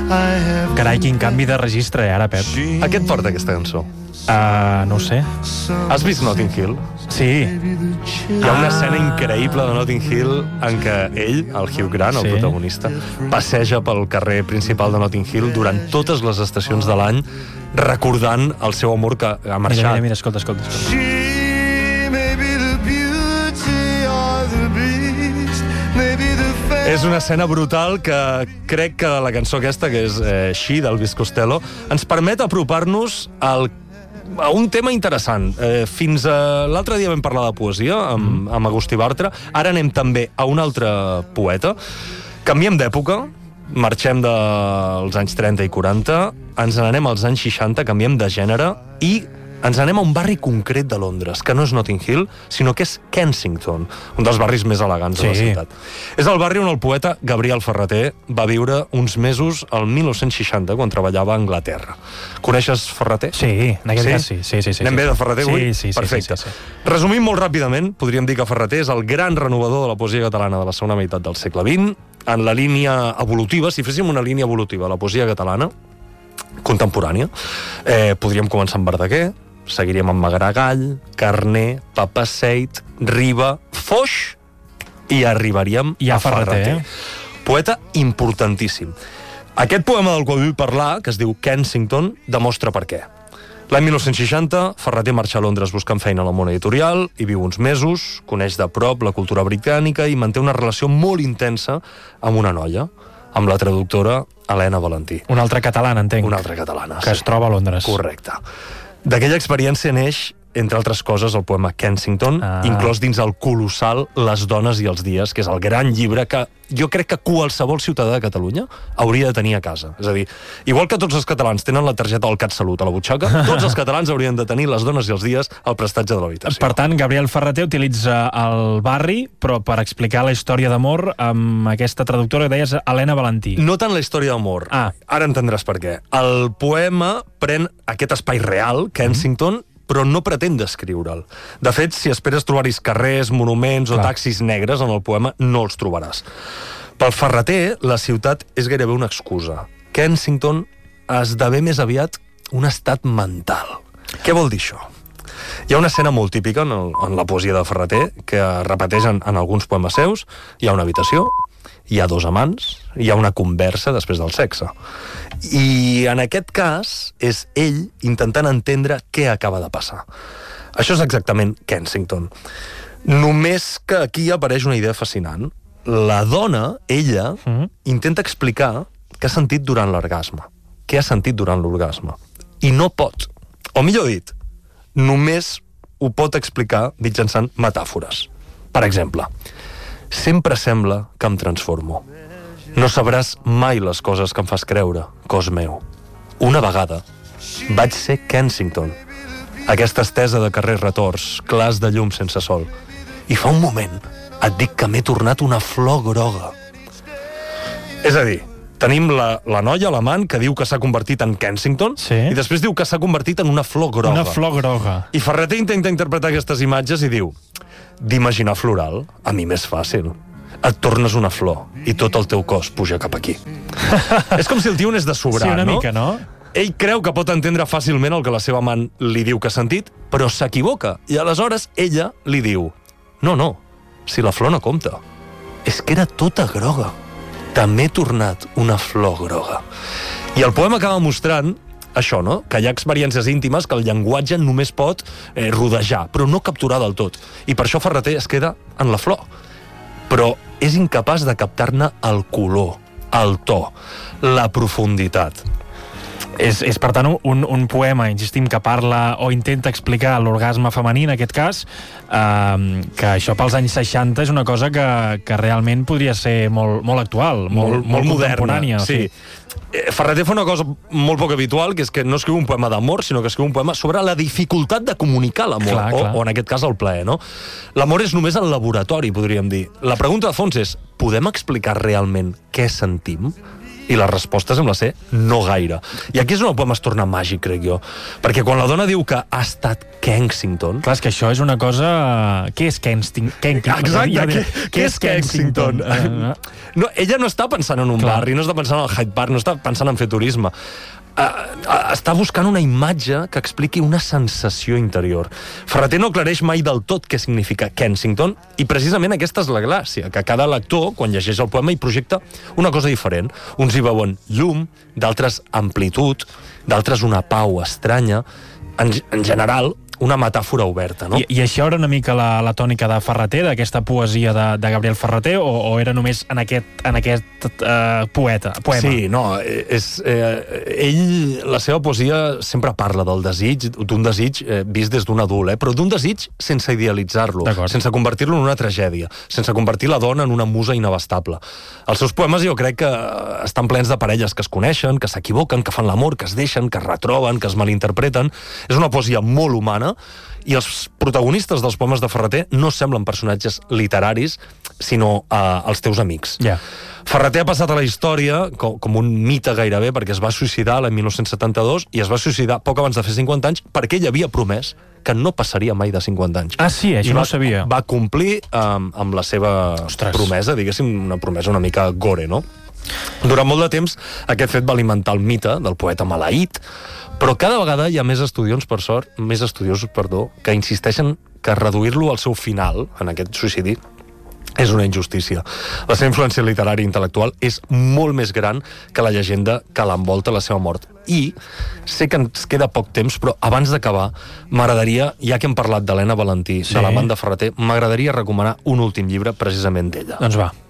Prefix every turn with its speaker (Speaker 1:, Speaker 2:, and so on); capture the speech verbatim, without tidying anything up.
Speaker 1: Carai, quin canvi de registre, eh, ara, Pep.
Speaker 2: A què et porta aquesta cançó?
Speaker 1: Uh, no ho sé.
Speaker 2: Has vist Notting Hill?
Speaker 1: Sí.
Speaker 2: Hi ha una escena increïble de Notting Hill en què ell, el Hugh Grant, el
Speaker 1: Sí.
Speaker 2: protagonista, passeja pel carrer principal de Notting Hill durant totes les estacions de l'any recordant el seu amor que ha
Speaker 1: Mira,
Speaker 2: marxat.
Speaker 1: mira, mira, escolta, escolta. escolta.
Speaker 2: És una escena brutal que crec que la cançó aquesta, que és eh, She, d'Elvis Costello, ens permet apropar-nos al a un tema interessant. Eh, fins a l'altre dia vam parlar de poesia amb, amb Agustí Bartra, ara anem també a un altre poeta. Canviem d'època, marxem dels anys trenta i quaranta, ens n'anem als anys seixanta, canviem de gènere i ens anem a un barri concret de Londres, que no és Notting Hill, sinó que és Kensington, un dels barris més elegants
Speaker 1: Sí.
Speaker 2: de la ciutat. És el barri on el poeta Gabriel Ferrater va viure uns mesos al mil nou-cents seixanta, quan treballava a Anglaterra. Coneixes Ferrater?
Speaker 1: Sí, en aquest
Speaker 2: Sí?
Speaker 1: cas sí. sí, sí, sí
Speaker 2: Anem
Speaker 1: sí.
Speaker 2: bé de Ferrater
Speaker 1: sí,
Speaker 2: avui?
Speaker 1: Sí, sí,
Speaker 2: Perfecte.
Speaker 1: Sí, sí, sí.
Speaker 2: Resumint molt ràpidament, podríem dir que Ferrater és el gran renovador de la poesia catalana de la segona meitat del segle vint, en la línia evolutiva, si féssim una línia evolutiva a la poesia catalana, contemporània, eh, podríem començar amb Verdaguer, seguiríem amb Maragall, Carner, Papaseit, Riba, Foix i arribaríem
Speaker 1: I a
Speaker 2: a Ferrater.
Speaker 1: Ferrater, eh?
Speaker 2: Poeta importantíssim. Aquest poema del qual vull parlar, que es diu Kensington, demostra per què. L'any mil nou-cents seixanta, Ferrater marxa a Londres buscant feina al món editorial, hi viu uns mesos, coneix de prop la cultura britànica i manté una relació molt intensa amb una noia, amb la traductora Helena Valentí.
Speaker 1: Una altra catalana, entenc.
Speaker 2: Una altra catalana,
Speaker 1: Que es troba a Londres.
Speaker 2: Correcte. D'aquella experiència neix, entre altres coses, el poema Kensington,
Speaker 1: Ah.
Speaker 2: inclòs dins el colossal Les dones i els dies, que és el gran llibre que jo crec que qualsevol ciutadà de Catalunya hauria de tenir a casa. És a dir, igual que tots els catalans tenen la targeta del CatSalut a la butxaca, tots els catalans haurien de tenir Les dones i els dies al prestatge de l'habitació.
Speaker 1: Per tant, Gabriel Ferrater utilitza el barri, però per explicar la història d'amor amb aquesta traductora que deies, Helena Valentí.
Speaker 2: No tant la història d'amor.
Speaker 1: Ah.
Speaker 2: Ara entendràs per què. El poema pren aquest espai real, Kensington, però no pretén descriure'l. De fet, si esperes trobar-hi carrers, monuments
Speaker 1: Clar.
Speaker 2: o taxis negres en el poema, no els trobaràs. Pel Ferrater, la ciutat és gairebé una excusa. Kensington esdevé més aviat un estat mental. Què vol dir això? Hi ha una escena molt típica en, el, en la poesia de Ferrater que repeteix en, en alguns poemes seus. Hi ha una habitació, hi ha dos amants, hi ha una conversa després del sexe. I en aquest cas és ell intentant entendre què acaba de passar. Això és exactament Kensington. Només que aquí apareix una idea fascinant. La dona, ella,
Speaker 1: Mm.
Speaker 2: intenta explicar què ha sentit durant l'orgasme. Què ha sentit durant l'orgasme. I no pot. O millor dit, només ho pot explicar mitjançant metàfores. Per exemple, sempre sembla que em transformo. No sabràs mai les coses que em fas creure, cos meu. Una vegada vaig ser Kensington, aquesta estesa de carrers retors, clars de llum sense sol. I fa un moment et dic que m'he tornat una flor groga. És a dir, tenim la, la noia, l'amant, que diu que s'ha convertit en Kensington,
Speaker 1: Sí.
Speaker 2: i després diu que s'ha convertit en una flor groga.
Speaker 1: Una flor groga.
Speaker 2: I Ferrater intenta interpretar aquestes imatges i diu: d'imaginar floral, a mi m'és fàcil. Et tornes una flor i tot el teu cos puja cap aquí. És com si el tio anés de sobrar,
Speaker 1: Sí, una
Speaker 2: no?
Speaker 1: mica, no?
Speaker 2: Ell creu que pot entendre fàcilment el que la seva amant li diu que ha sentit, però s'equivoca. I aleshores ella li diu: no, no, si la flor no compta. És que era tota groga. També he tornat una flor groga. I el poema acaba mostrant això, no? Que hi ha experiències íntimes que el llenguatge només pot eh, rodejar, però no capturar del tot. I per això Ferrater es queda en la flor. Però és incapaç de captar-ne el color, el to, la profunditat.
Speaker 1: És, és per tant, un, un poema, insistim, que parla o intenta explicar l'orgasme femení, en aquest cas, eh, que això pels anys seixanta és una cosa que, que realment podria ser molt, molt actual, molt, molt, molt
Speaker 2: moderna.
Speaker 1: contemporània.
Speaker 2: Sí. Eh, Ferrater fa una cosa molt poc habitual, que és que no escriu un poema d'amor, sinó que escriu un poema sobre la dificultat de comunicar l'amor,
Speaker 1: Clar,
Speaker 2: o,
Speaker 1: clar.
Speaker 2: o en aquest cas el plaer, no? L'amor és només el laboratori, podríem dir. La pregunta de fons és: podem explicar realment què sentim? I la resposta sembla ser no gaire. I aquí és on el poema es torna màgic, crec jo. Perquè quan la dona diu que ha estat Kensington...
Speaker 1: Clar, és que això és una cosa... Què és Kensington?
Speaker 2: Exacte, què, què és Kensington? No, ella no està pensant en un Clar. barri, no està pensant en el Hyde Park, no està pensant en fer turisme. Uh, uh, està buscant una imatge que expliqui una sensació interior. Ferreter no aclareix mai del tot què significa Kensington, i precisament aquesta és la gràcia, que cada lector, quan llegeix el poema, hi projecta una cosa diferent. Uns hi veuen llum, d'altres amplitud, d'altres una pau estranya. En, en general, una metàfora oberta, no?
Speaker 1: I, i això era una mica la, la tònica de Ferreter, d'aquesta poesia de, de Gabriel Ferreter, o, o era només en aquest, en aquest uh, poeta, poema?
Speaker 2: Sí, no, és, eh, ell, la seva poesia sempre parla del desig, d'un desig eh, vist des d'un adult, eh, però d'un desig sense idealitzar-lo, sense convertir-lo en una tragèdia, sense convertir la dona en una musa inabastable. Els seus poemes jo crec que estan plens de parelles que es coneixen, que s'equivoquen, que fan l'amor, que es deixen, que es retroben, que es malinterpreten. És una poesia molt humana, i els protagonistes dels poemes de Ferreter no semblen personatges literaris, sinó eh, els teus amics.
Speaker 1: Yeah.
Speaker 2: Ferreter ha passat a la història com, com un mite gairebé, perquè es va suïcidar l'any mil nou-cents setanta-dos i es va suïcidar poc abans de fer cinquanta anys perquè ell havia promès que no passaria mai de cinquanta anys.
Speaker 1: Ah, sí? Això
Speaker 2: I
Speaker 1: no
Speaker 2: va,
Speaker 1: ho sabia.
Speaker 2: Va complir um, amb la seva
Speaker 1: Ostres.
Speaker 2: promesa, diguéssim, una promesa una mica gore, no? Durant molt de temps, aquest fet va alimentar el mite del poeta maleït, però cada vegada hi ha més estudiants, per sort, més estudiosos, perdó, que insisteixen que reduir-lo al seu final, en aquest suïcidi, és una injustícia. La seva influència literària i intel·lectual és molt més gran que la llegenda que l'envolta la seva mort. I sé que ens queda poc temps, però abans d'acabar, m'agradaria, ja que hem parlat d'Helena Valentí, sí. de l'amant de Ferreter, m'agradaria recomanar un últim llibre precisament d'ella.
Speaker 1: Doncs va.